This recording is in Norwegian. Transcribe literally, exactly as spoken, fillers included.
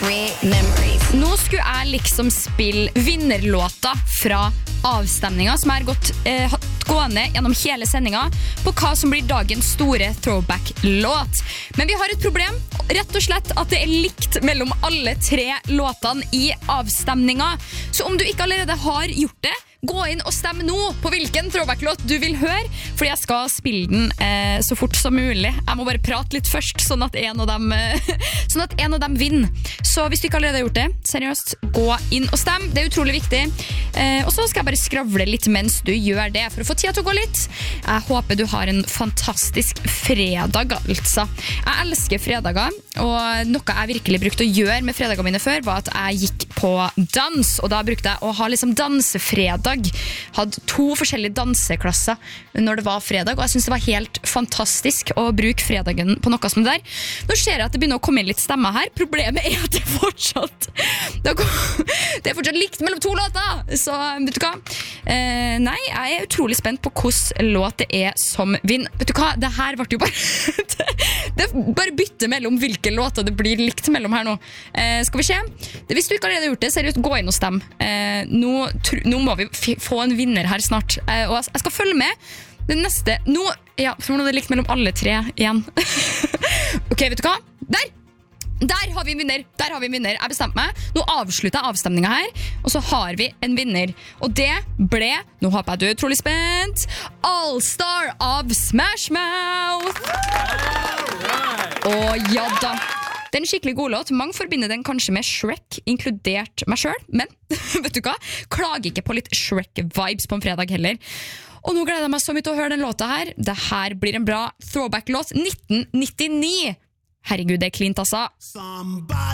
Memories. Nå skulle jeg liksom spille vinnerlåta fra avstemninga som er gått eh, gående gjennom hele sendinga på hva som blir dagens store throwback-låt. Men vi har et problem, rett og slett at det er likt mellom alle tre låtene i avstemninga. Så om du ikke allerede har gjort det, gå inn og stemme nå på hvilken throwback-låt du vil høre, fordi jeg skal spille den eh, så fort som mulig. Jeg må bare prate litt først, sånn at en av dem, eh, sånn at en av dem vinner. Så hvis du ikke allerede har gjort det, seriøst, gå inn og stem. Det er utrolig viktig. Eh, og så skal jeg bare skravle litt mens du gjør det, for å få tida til å gå litt. Jeg håper du har en fantastisk fredag, altså. Jeg elsker fredager, og noe jeg virkelig brukte å gjøre med fredagene mine før, var at jeg gikk på dans, og da brukte jeg å ha liksom dansefredag. Hadde to forskjellige danseklasser når det var fredag, og jeg synes det var helt fantastisk å bruke fredagen på noe som det der. Nå ser jeg at det begynner å komme inn litt stemmer her. Problemet er at det er fortsatt det er fortsatt likt mellom to låter, så vet du hva? Eh, nei, jeg er utrolig spent på hvordan låt det er som vinner. Vet du hva? Det her ble jo bare det er bare bytte mellom hvilke låter det blir likt mellom her nå. Eh, skal vi se? Hvis du ikke allerede har gjort det, seriøst, gå inn og stemme. Eh, nå, nå må vi få en vinner her snart, eh, og jeg skal følge med den neste, nå, ja, for nå er det likt mellom alle tre igjen. Ok, vet du hva? Der! Der har vi en vinner, der har vi en vinner. Jeg bestemte meg, nå avslutter jeg avstemningen her, og så har vi en vinner. Og det ble, nå håper jeg du er utrolig spent, All-Star av Smash Mouth! Og ja da, det er en skikkelig god låt. Mange forbinder den kanskje med Shrek, inkludert meg selv, men vet du hva? Klager ikke på litt Shrek-vibes på en fredag heller. Og nå gleder jeg meg så mye til å høre den låta her. Det her blir en bra throwback-låt. nitten nittini! Herregud, det er klint, altså.